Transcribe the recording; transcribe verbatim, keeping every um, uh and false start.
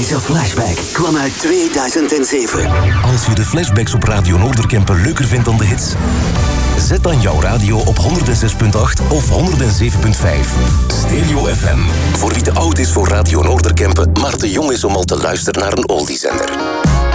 Deze flashback kwam uit tweeduizend zeven. Als je de flashbacks op Radio Noorderkempen leuker vindt dan de hits, zet dan jouw radio op honderd zes komma acht of honderd zeven komma vijf. Stereo F M. Voor wie te oud is voor Radio Noorderkempen, maar te jong is om al te luisteren naar een oldiezender.